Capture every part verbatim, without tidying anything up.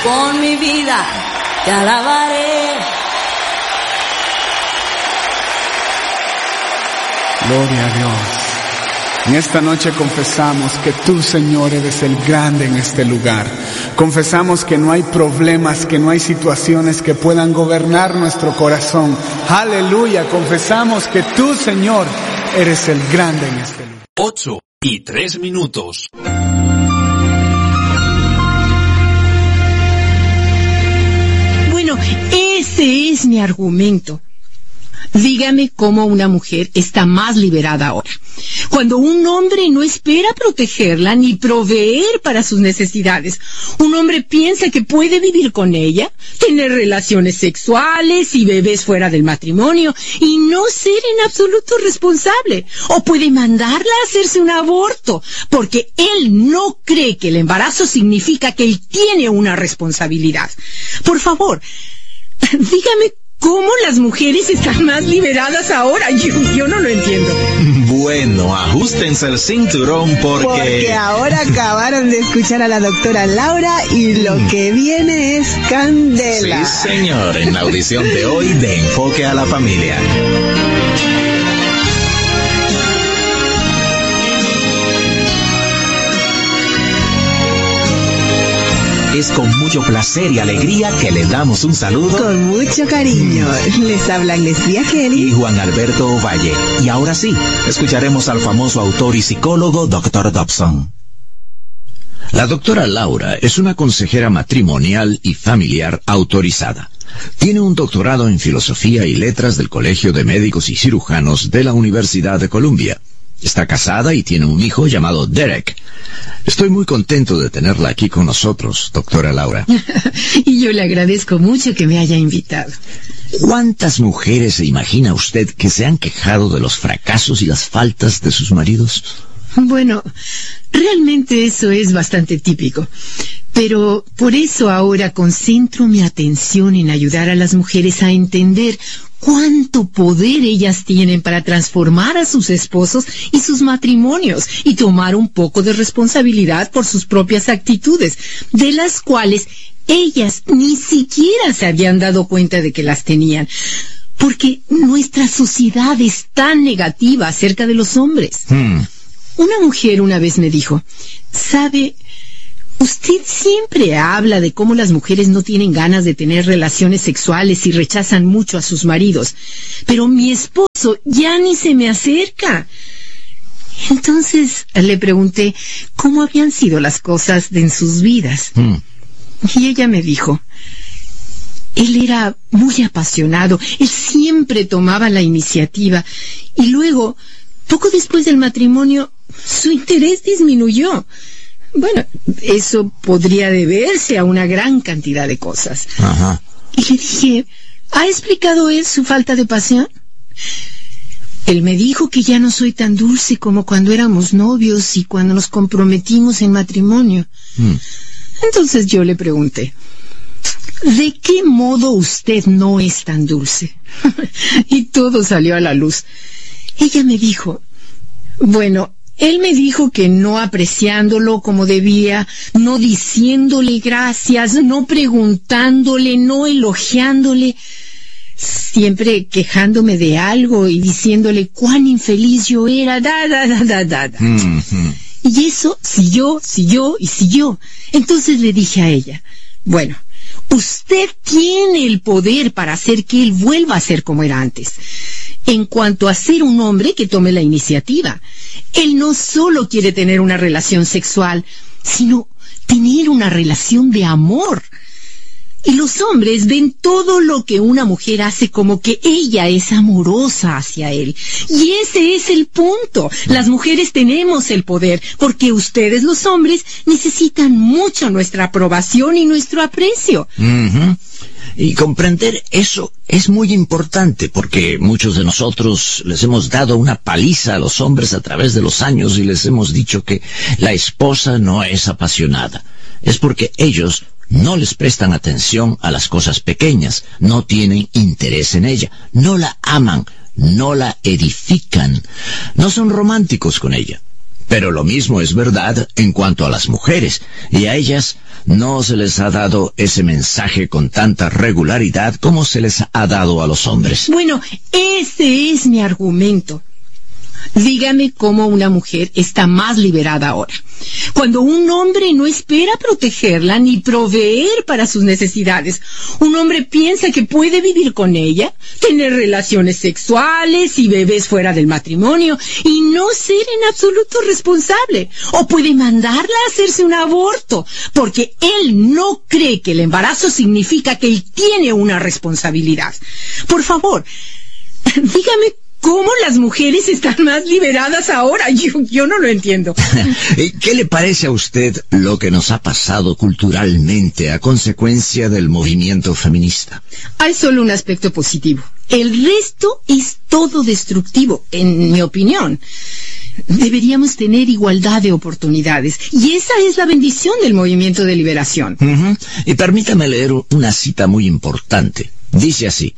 con mi vida te alabaré. Gloria a Dios. En esta noche confesamos que tú, Señor, eres el grande en este lugar. Confesamos que no hay problemas, que no hay situaciones que puedan gobernar nuestro corazón. Aleluya. Confesamos que tú, Señor, eres el grande en este lugar. Ocho y tres minutos. Bueno, ese es mi argumento. Dígame cómo una mujer está más liberada ahora, cuando un hombre no espera protegerla ni proveer para sus necesidades. Un hombre piensa que puede vivir con ella, tener relaciones sexuales y bebés fuera del matrimonio y no ser en absoluto responsable. O puede mandarla a hacerse un aborto, porque él no cree que el embarazo significa que él tiene una responsabilidad. Por favor, dígame ¿cómo las mujeres están más liberadas ahora? Yo, yo no lo entiendo. Bueno, ajustense el cinturón porque... Porque ahora acabaron de escuchar a la doctora Laura y lo que viene es candela. Sí, señor, en la audición de hoy de Enfoque a la Familia. Es con mucho placer y alegría que le damos un saludo. Con mucho cariño. Les hablan Leslie Kelly y Juan Alberto Ovalle. Y ahora sí, escucharemos al famoso autor y psicólogo doctor Dobson. La doctora Laura es una consejera matrimonial y familiar autorizada. Tiene un doctorado en Filosofía y Letras del Colegio de Médicos y Cirujanos de la Universidad de Columbia. Está casada y tiene un hijo llamado Derek. Estoy muy contento de tenerla aquí con nosotros, doctora Laura. Y yo le agradezco mucho que me haya invitado. ¿Cuántas mujeres se imagina usted que se han quejado de los fracasos y las faltas de sus maridos? Bueno, realmente eso es bastante típico. Pero por eso ahora concentro mi atención en ayudar a las mujeres a entender cuánto poder ellas tienen para transformar a sus esposos y sus matrimonios y tomar un poco de responsabilidad por sus propias actitudes, de las cuales ellas ni siquiera se habían dado cuenta de que las tenían. Porque nuestra sociedad es tan negativa acerca de los hombres. Hmm. Una mujer una vez me dijo, ¿sabe? Usted siempre habla de cómo las mujeres no tienen ganas de tener relaciones sexuales y rechazan mucho a sus maridos, pero mi esposo ya ni se me acerca. Entonces le pregunté cómo habían sido las cosas en sus vidas. Mm. Y ella me dijo, él era muy apasionado, él siempre tomaba la iniciativa, y luego, poco después del matrimonio, su interés disminuyó. Bueno, eso podría deberse a una gran cantidad de cosas. Ajá. Y le dije, ¿ha explicado él su falta de pasión? Él me dijo que ya no soy tan dulce como cuando éramos novios y cuando nos comprometimos en matrimonio. Mm. Entonces yo le pregunté, ¿de qué modo usted no es tan dulce? Y todo salió a la luz. Ella me dijo, bueno, él me dijo que no apreciándolo como debía, no diciéndole gracias, no preguntándole, no elogiándole, siempre quejándome de algo y diciéndole cuán infeliz yo era, da, da, da, da, da, da. Mm-hmm. Y eso siguió, siguió y siguió. Entonces le dije a ella, bueno, usted tiene el poder para hacer que él vuelva a ser como era antes. En cuanto a ser un hombre que tome la iniciativa, él no solo quiere tener una relación sexual, sino tener una relación de amor. Y los hombres ven todo lo que una mujer hace como que ella es amorosa hacia él. Y ese es el punto. Las mujeres tenemos el poder, porque ustedes, los hombres, necesitan mucho nuestra aprobación y nuestro aprecio. Uh-huh. Y comprender eso es muy importante, porque muchos de nosotros les hemos dado una paliza a los hombres a través de los años y les hemos dicho que la esposa no es apasionada. Es porque ellos no les prestan atención a las cosas pequeñas, no tienen interés en ella, no la aman, no la edifican, no son románticos con ella. Pero lo mismo es verdad en cuanto a las mujeres, y a ellas no se les ha dado ese mensaje con tanta regularidad como se les ha dado a los hombres. Bueno, ese es mi argumento. Dígame cómo una mujer está más liberada ahora, cuando un hombre no espera protegerla ni proveer para sus necesidades. Un hombre piensa que puede vivir con ella, tener relaciones sexuales y bebés fuera del matrimonio y no ser en absoluto responsable. O puede mandarla a hacerse un aborto, porque él no cree que el embarazo significa que él tiene una responsabilidad. Por favor, dígame ¿cómo las mujeres están más liberadas ahora? Yo, yo no lo entiendo. ¿Qué le parece a usted lo que nos ha pasado culturalmente a consecuencia del movimiento feminista? Hay solo un aspecto positivo. El resto es todo destructivo, en mi opinión. Deberíamos tener igualdad de oportunidades, y esa es la bendición del movimiento de liberación. Uh-huh. Y permítame leer una cita muy importante. Dice así: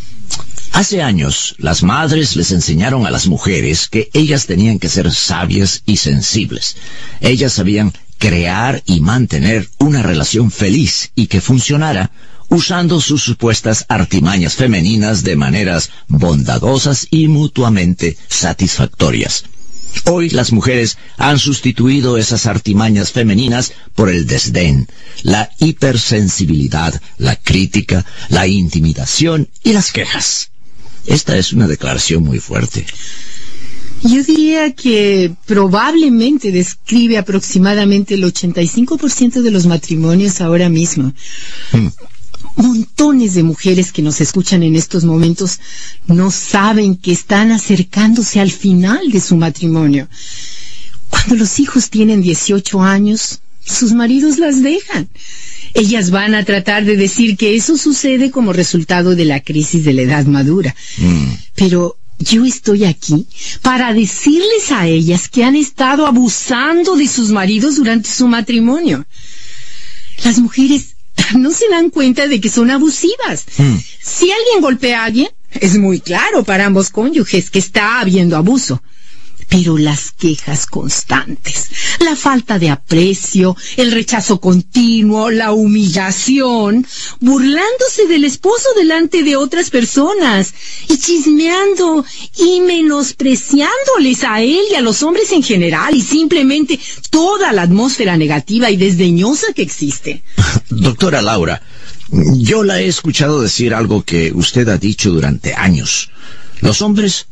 hace años, las madres les enseñaron a las mujeres que ellas tenían que ser sabias y sensibles. Ellas sabían crear y mantener una relación feliz y que funcionara, usando sus supuestas artimañas femeninas de maneras bondadosas y mutuamente satisfactorias. Hoy las mujeres han sustituido esas artimañas femeninas por el desdén, la hipersensibilidad, la crítica, la intimidación y las quejas. Esta es una declaración muy fuerte. Yo diría que probablemente describe aproximadamente el ochenta y cinco por ciento de los matrimonios ahora mismo. Hmm. Montones de mujeres que nos escuchan en estos momentos no saben que están acercándose al final de su matrimonio. Cuando los hijos tienen dieciocho años, sus maridos las dejan. Ellas van a tratar de decir que eso sucede como resultado de la crisis de la edad madura. Mm. Pero yo estoy aquí para decirles a ellas que han estado abusando de sus maridos durante su matrimonio. Las mujeres no se dan cuenta de que son abusivas. Mm. Si alguien golpea a alguien, es muy claro para ambos cónyuges que está habiendo abuso. Pero las quejas constantes, la falta de aprecio, el rechazo continuo, la humillación, burlándose del esposo delante de otras personas y chismeando y menospreciándoles a él y a los hombres en general, y simplemente toda la atmósfera negativa y desdeñosa que existe. Doctora Laura, yo la he escuchado decir algo que usted ha dicho durante años. Los hombres